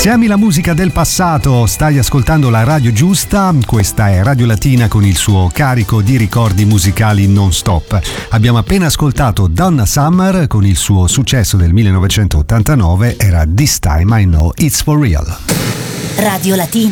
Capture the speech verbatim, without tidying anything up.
Se ami la musica del passato, stai ascoltando la radio giusta. Questa è Radio Latina con il suo carico di ricordi musicali non stop. Abbiamo appena ascoltato Donna Summer con il suo successo del millenovecentottantanove, era This Time I Know It's For Real. Radio Latina.